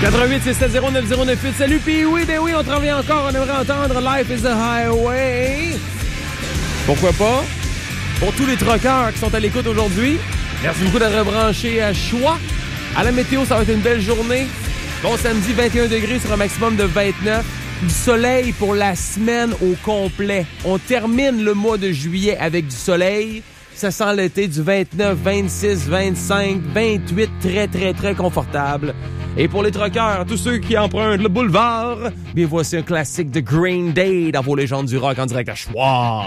88-670-9098. Salut, puis oui, ben oui, on te revient encore. On aimerait entendre Life is a Highway. Pourquoi pas? Pour tous les truckers qui sont à l'écoute aujourd'hui, merci beaucoup d'être rebranchés à Choix. À la météo, ça va être une belle journée. Bon, samedi, 21 degrés sur un maximum de 29. Du soleil pour la semaine au complet. On termine le mois de juillet avec du soleil. Ça sent l'été du 29, 26, 25, 28, très, très, très confortable. Et pour les truckers, tous ceux qui empruntent le boulevard, bien voici un classique de Green Day dans vos légendes du rock en direct à Choix.